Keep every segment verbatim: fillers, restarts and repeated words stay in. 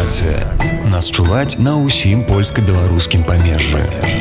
Радыёстанцыя. Нас чуваць на ўсім польска-беларускім памежжы.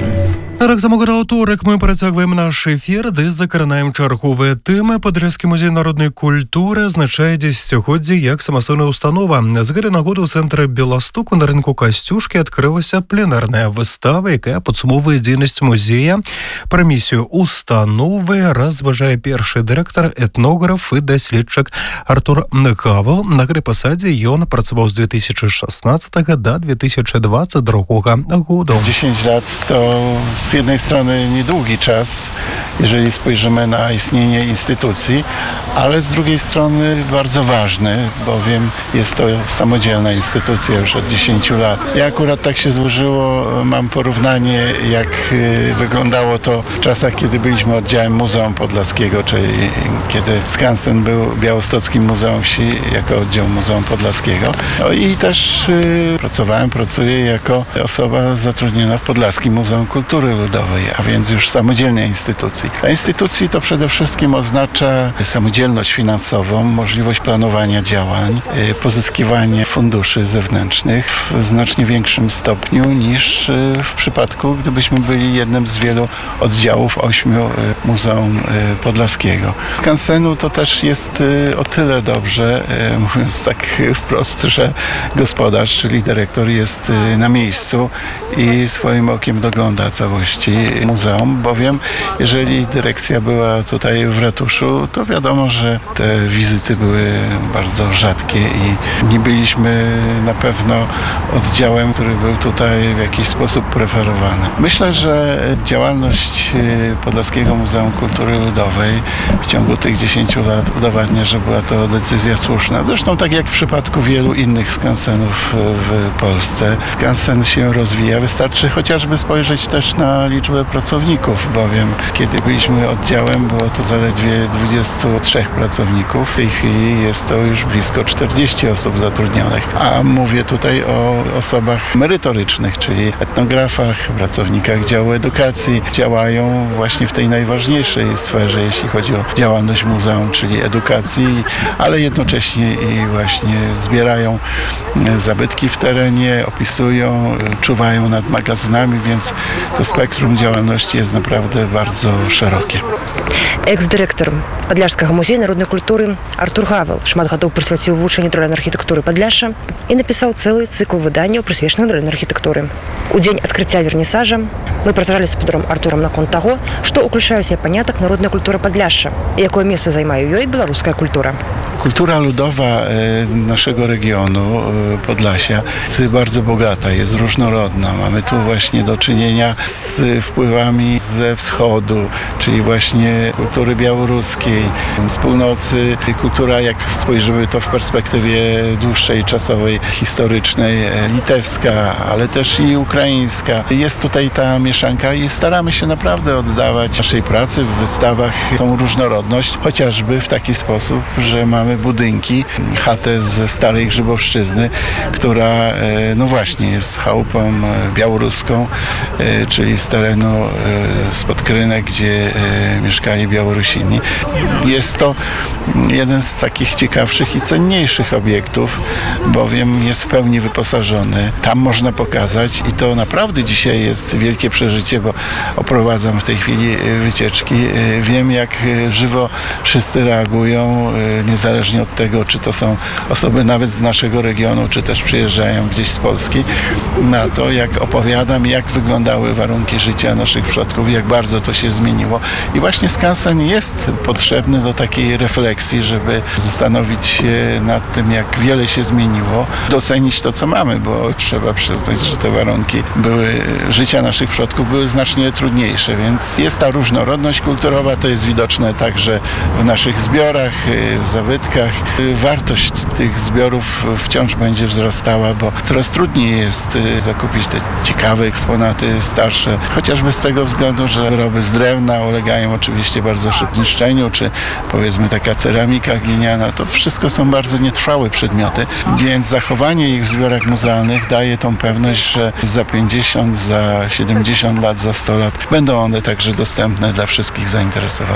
Так, за мого аўторак мы працягваем наш эфір, ды закранаем чарговыя тэмы. Падляшскі музей народнай культуры азначае дзесяцігоддзе як самастойная установа. З гэтай нагоды ў цэнтры Беластоку на рынку Касцюшкі адкрылася пленарная выстава, якая падсумоўвае дзейнасць музея. Пра місію установы разважае першы дырэктар, этнограф і даследчык Артур Гавел. На гэтай пасадзе ён працаваў з две тысячи шестнадцатого до две тысячи двадцать другого года. dziesięć lat to z jednej strony niedługi czas, jeżeli spojrzymy na istnienie instytucji, ale z drugiej strony bardzo ważny, bowiem jest to samodzielna instytucja już od dziesięciu lat. Ja akurat tak się złożyło, mam porównanie, jak wyglądało to w czasach, kiedy byliśmy oddziałem Muzeum Podlaskiego, czyli kiedy Skansen był Białostockim Muzeum Wsi jako oddział Muzeum Podlaskiego. No i też pracowałem, pracuję jako osoba zatrudniona w Podlaskim Muzeum Kultury Ludowej, a więc już samodzielnej instytucji. Dla instytucji to przede wszystkim oznacza samodzielność finansową, możliwość planowania działań, pozyskiwanie funduszy zewnętrznych w znacznie większym stopniu niż w przypadku, gdybyśmy byli jednym z wielu oddziałów ośmiu Muzeum Podlaskiego. Skansenu to też jest o tyle dobrze, mówiąc tak wprost, że gospodarz, czyli dyrektor jest na miejscu i swoim okiem dogląda całości muzeum, bowiem jeżeli dyrekcja była tutaj w ratuszu, to wiadomo, że te wizyty były bardzo rzadkie i nie byliśmy na pewno oddziałem, który był tutaj w jakiś sposób preferowany. Myślę, że działalność Podlaskiego Muzeum Kultury Ludowej w ciągu tych dziesięciu lat udowadnia, że była to decyzja słuszna. Zresztą tak jak w przypadku wielu innych skansenów w Polsce. Skansen się rozwija. Wystarczy chociażby spojrzeć też na liczbę pracowników, bowiem kiedy byliśmy oddziałem, było to zaledwie dwudziestu trzech pracowników. W tej chwili jest to już blisko czterdziestu osób zatrudnionych. A mówię tutaj o osobach merytorycznych, czyli etnografach, pracownikach działu edukacji. Działają właśnie w tej najważniejszej sferze, jeśli chodzi o działalność muzeum, czyli edukacji, ale jednocześnie i właśnie zbierają zabytki w terenie, opisują, czuwają nad magazynami, więc to spektrum działalności jest naprawdę bardzo szerokie. Экс-дырэктар Падляшскага музея народнай культуры Артур Гавел шмат гадоў прысвяціў вывучэнню драўлянай архітэктуры Падляшша і напісаў цэлы цыкл выданняў, прысвечаных драўлянай архітэктуры. У дзень адкрыцця вернісажа мы працавалі з патром Артурам наконт таго, што ўключае ў сябе панятак народная культура Падляшша і якое месца займае ў ёй беларуская культура. Kultura ludowa naszego regionu, Podlasia, jest bardzo bogata, jest różnorodna. Mamy tu właśnie do czynienia z wpływami ze wschodu, czyli właśnie kultury białoruskiej, z północy. Kultura, jak spojrzymy to w perspektywie dłuższej, czasowej, historycznej, litewska, ale też i ukraińska. Jest tutaj ta mieszanka i staramy się naprawdę oddawać naszej pracy w wystawach tą różnorodność, chociażby w taki sposób, że mamy budynki, chatę ze starej Grzybowszczyzny, która no właśnie jest chałupą białoruską, czyli z terenu spod Krynek, gdzie mieszkali Białorusini. Jest to jeden z takich ciekawszych i cenniejszych obiektów, bowiem jest w pełni wyposażony. Tam można pokazać i to naprawdę dzisiaj jest wielkie przeżycie, bo oprowadzam w tej chwili wycieczki. Wiem, jak żywo wszyscy reagują, niezależnie od tego, czy to są osoby nawet z naszego regionu, czy też przyjeżdżają gdzieś z Polski, na to, jak opowiadam, jak wyglądały warunki życia naszych przodków, jak bardzo to się zmieniło. I właśnie skansen jest potrzebny do takiej refleksji, żeby zastanowić się nad tym, jak wiele się zmieniło, docenić to, co mamy, bo trzeba przyznać, że te warunki były, życia naszych przodków były znacznie trudniejsze, więc jest ta różnorodność kulturowa, to jest widoczne także w naszych zbiorach, w zabytkach. Wartość tych zbiorów wciąż będzie wzrastała, bo coraz trudniej jest zakupić te ciekawe eksponaty starsze, chociażby z tego względu, że wyroby z drewna ulegają oczywiście bardzo szybkim niszczeniu, czy powiedzmy taka ceramika gliniana, to wszystko są bardzo nietrwałe przedmioty, więc zachowanie ich w zbiorach muzealnych daje tą pewność, że za pięćdziesiąt, za siedemdziesiąt lat, za sto lat będą one także dostępne dla wszystkich zainteresowanych.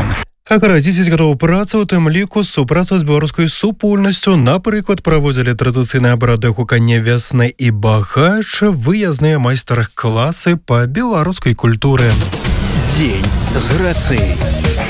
Акара дзесяць гадоў працы, у тым ліку супраца з беларускай супольнасцю, напрыклад, праводзілі традыцыйныя абрады гукання вясны і багач, выязныя майстар-класы па беларускай культуры. Дзень з рацыяй.